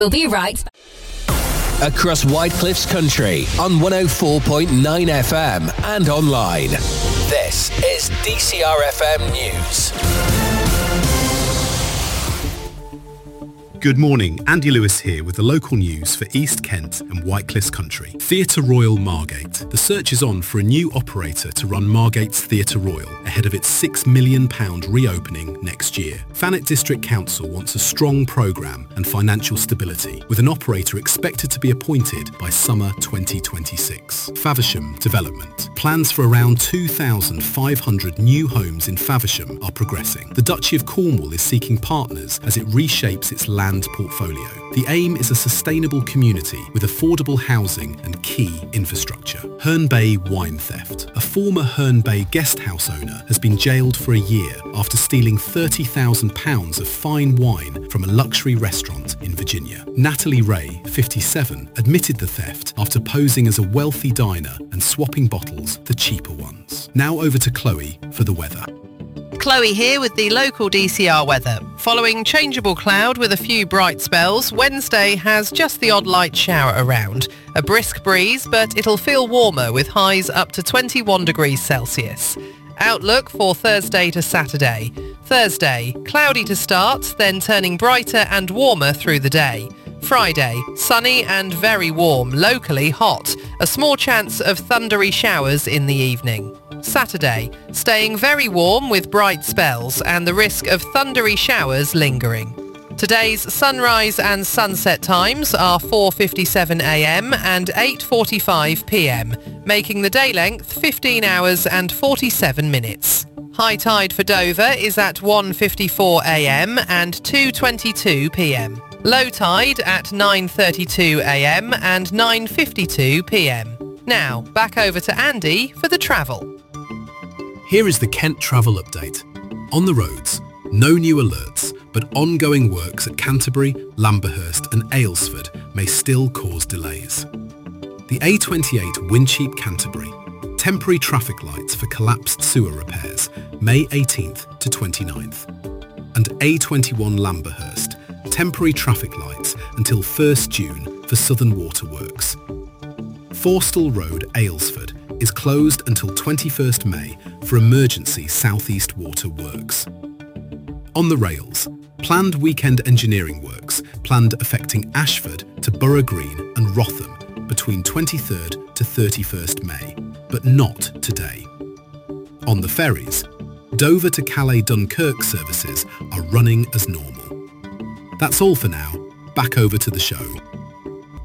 We'll be right back. Across Whitecliffs Country on 104.9 FM and online. This is DCR FM News. Good morning, Andy Lewis here with the local news for East Kent and Whitecliffs Country. Theatre Royal Margate. The search is on for a new operator to run Margate's Theatre Royal ahead of its £6 million reopening next year. Thanet District Council wants a strong programme and financial stability, with an operator expected to be appointed by summer 2026. Faversham Development. Plans for around 2,500 new homes in Faversham are progressing. The Duchy of Cornwall is seeking partners as it reshapes its land portfolio. The aim is a sustainable community with affordable housing and key infrastructure. Herne Bay wine theft. A former Herne Bay guest house owner has been jailed for a year after stealing £30,000 of fine wine from a luxury restaurant in Virginia. Natalie Ray, 57, admitted the theft after posing as a wealthy diner and swapping bottles for cheaper ones. Now over to Chloe for the weather. Chloe here with the local DCR weather. Following changeable cloud with a few bright spells, Wednesday has just the odd light shower around. A brisk breeze, but it'll feel warmer with highs up to 21 degrees Celsius. Outlook for Thursday to Saturday. Thursday, cloudy to start, then turning brighter and warmer through the day. Friday, sunny and very warm, locally hot. A small chance of thundery showers in the evening. Saturday, staying very warm with bright spells and the risk of thundery showers lingering. Today's sunrise and sunset times are 4:57 a.m. and 8:45 p.m, making the day length 15 hours and 47 minutes. High tide for Dover is at 1:54 a.m. and 2:22 p.m. Low tide at 9:32 a.m. and 9:52 p.m. Now, back over to Andy for the travel. Here is the Kent travel update. On the roads, no new alerts, but ongoing works at Canterbury, Lamberhurst and Aylesford may still cause delays. The A28 Wincheap Canterbury, temporary traffic lights for collapsed sewer repairs, May 18th to 29th. And A21 Lamberhurst, temporary traffic lights until 1st June for Southern Waterworks. Forstall Road, Aylesford, is closed until 21st May for emergency southeast water works. On the rails, planned weekend engineering works planned affecting Ashford to Borough Green and Rotham between 23rd to 31st May, but not today. On the ferries, Dover to Calais Dunkirk services are running as normal. That's all for now. Back over to the show.